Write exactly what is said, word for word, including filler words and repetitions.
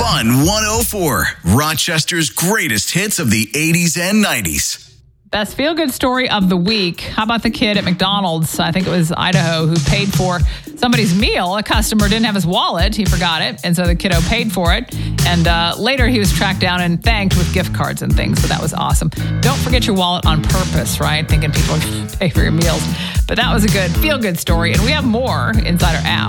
Fun one oh four, Rochester's greatest hits of the eighties and nineties. Best feel-good story of the week. How about the kid at McDonald's, I think it was Idaho, who paid for somebody's meal. A customer didn't have his wallet. He forgot it. And so the kiddo paid for it. And uh, later he was tracked down and thanked with gift cards and things. So that was awesome. Don't forget your wallet on purpose, right? Thinking people are going to pay for your meals. But that was a good feel-good story. And we have more inside our app.